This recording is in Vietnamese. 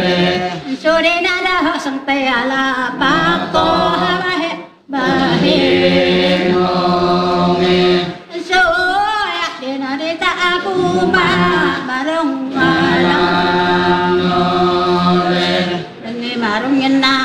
Sore na da sang te ala pa ko ha ba he mo me so ya de na de ta ku ma ba rong ma